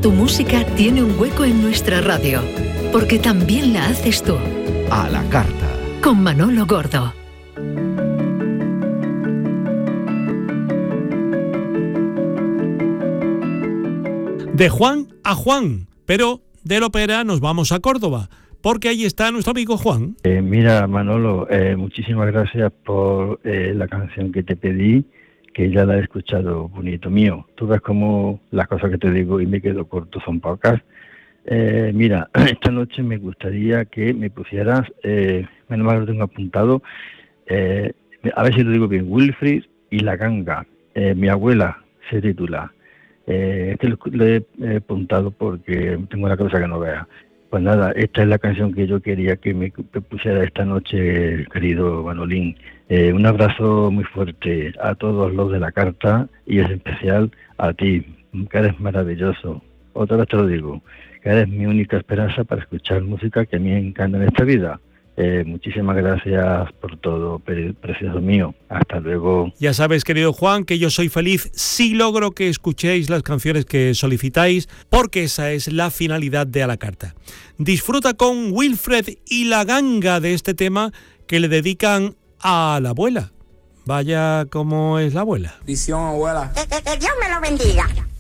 Tu música tiene un hueco en nuestra radio, porque también la haces tú. A la carta. Con Manolo Gordo. De Juan a Juan, pero de la ópera nos vamos a Córdoba, porque ahí está nuestro amigo Juan. Mira, Manolo, muchísimas gracias por la canción que te pedí, que ya la he escuchado, bonito mío. Tú ves cómo las cosas que te digo y me quedo corto son pocas. Mira, esta noche me gustaría que me pusieras, menos mal lo tengo apuntado, a ver si lo digo bien, Wilfrid y la ganga. Mi abuela se titula. Es que lo he apuntado porque tengo la cabeza que no vea. Pues nada, esta es la canción que yo quería que me pusiera esta noche, querido Manolín. Un abrazo muy fuerte a todos los de la carta y en especial a ti, que eres maravilloso. Otra vez te lo digo, que eres mi única esperanza para escuchar música que a mí me encanta en esta vida. Muchísimas gracias por todo, precioso mío. Hasta luego. Ya sabes, querido Juan, que yo soy feliz si logro que escuchéis las canciones que solicitáis, porque esa es la finalidad de A la Carta. Disfruta con Wilfred y la ganga de este tema que le dedican a la abuela. Vaya como es la abuela. Visión, abuela. Que Dios me lo bendiga.